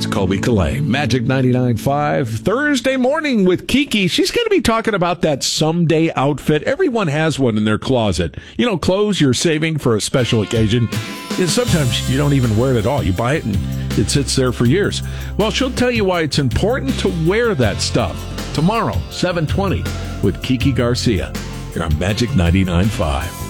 It's Colby Calais, Magic 99.5, Thursday morning with Kiki. She's going to be talking about that someday outfit. Everyone has one in their closet. You know, clothes you're saving for a special occasion. And sometimes you don't even wear it at all. You buy it and it sits there for years. Well, she'll tell you why it's important to wear that stuff. Tomorrow, 7:20, with Kiki Garcia, here on Magic 99.5.